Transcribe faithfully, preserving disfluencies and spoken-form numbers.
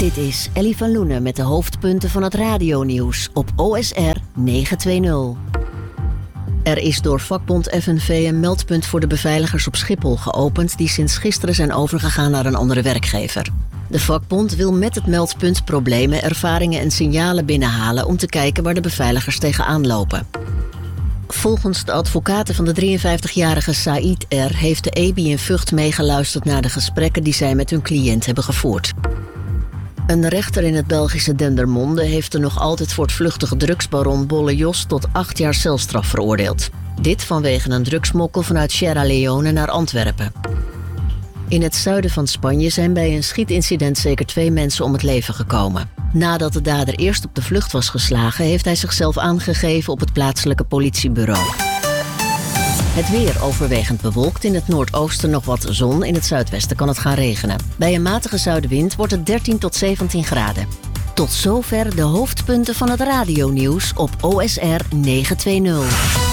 Dit is Ellie van Loenen met de hoofdpunten van het radionieuws op O S R negenhonderdtwintig. Er is door vakbond F N V een meldpunt voor de beveiligers op Schiphol geopend die sinds gisteren zijn overgegaan naar een andere werkgever. De vakbond wil met het meldpunt problemen, ervaringen en signalen binnenhalen om te kijken waar de beveiligers tegenaan lopen. Volgens de advocaten van de drieënvijftigjarige Said R. heeft de E B I in Vught meegeluisterd naar de gesprekken die zij met hun cliënt hebben gevoerd. Een rechter in het Belgische Dendermonde heeft de nog altijd voortvluchtige drugsbaron Bolle Jos tot acht jaar celstraf veroordeeld. Dit vanwege een drugsmokkel vanuit Sierra Leone naar Antwerpen. In het zuiden van Spanje zijn bij een schietincident zeker twee mensen om het leven gekomen. Nadat de dader eerst op de vlucht was geslagen, heeft hij zichzelf aangegeven op het plaatselijke politiebureau. Het weer overwegend bewolkt, in het noordoosten nog wat zon, in het zuidwesten kan het gaan regenen. Bij een matige zuidenwind wordt het dertien tot zeventien graden. Tot zover de hoofdpunten van het radionieuws op O S R negenhonderdtwintig.